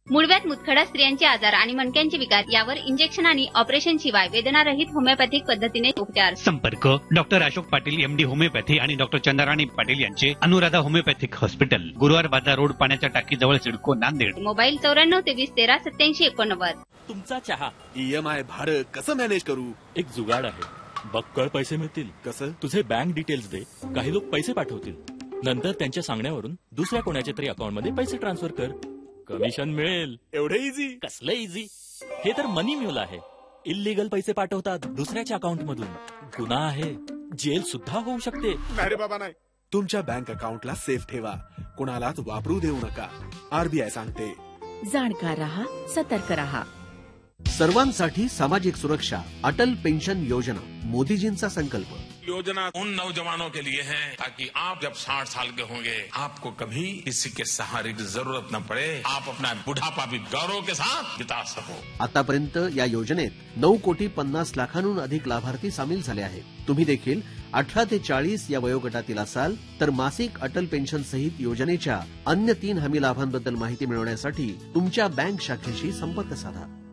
मूळव्याध, मुतखडा, स्त्रियांचे आजार आणि मणक्यांचे विकार यावर इंजेक्शन आणि ऑपरेशन शिवाय वेदनारहित होमिओपॅथिक पद्धतीने उपचार. संपर्क doctor Ashok Patil, MD homeopathy आणि डॉक्टर चंद्राराणी पाटील यांचे अनुराधा होमिओपॅथिक हॉस्पिटल, गुरुवार बाजार रोड, पाण्याच्या टाकीजवळ, सिडको, नांदेड. मोबाईल 9423138789. तुमचा चहा. EMI भाडं कसं मॅनेज करू? एक जुगाड आहे. बक्कळ पैसे मिळतील. कसं? तुझे बँक डिटेल्स दे, काही लोक पैसे पाठवतील. नंतर त्यांच्या सांगण्यावरून दुसऱ्या कोणाच्या तरी अकाउंटमध्ये पैसे ट्रान्सफर कर, कमिशन मिळेल. एवढं इझी? कसलं इझी? हे तर मनी म्यूल आहे. इल्लीगल पैसे पाठवतात दुसऱ्याच्या अकाउंट मधून, गुन्हा आहे, जेल सुद्धा होऊ शकते. नाही रे बाबा नाही. तुमच्या बँक अकाउंटला सेफ ठेवा, कुणालाच वापरू देऊ नका. RBI सांगते. जाणकार रहा, सतर्क रहा. सर्वांसाठी सामाजिक सुरक्षा, अटल पेन्शन योजना, मोदीजींचा संकल्प. योजना उन नौजवानों के लिए है ताकि आप जब 60 साल के होंगे आपको कभी किसी के सहारे की जरूरत न पड़े, आप अपना बुढ़ापा भी गौरव के साथ बिता सको. आतापर्यंत या योजनेत 9,50,00,000 अधिक लाभार्थी सामील झाले आहेत. तुम्ही देखील 18 ते 40 या वयोगटातील असाल तर मासिक अटल पेन्शन सहित योजनेच्या अन्य 3 हमी लाभांबद्दल माहिती मिळवण्यासाठी तुमच्या बँक शाखेशी संपर्क साधा.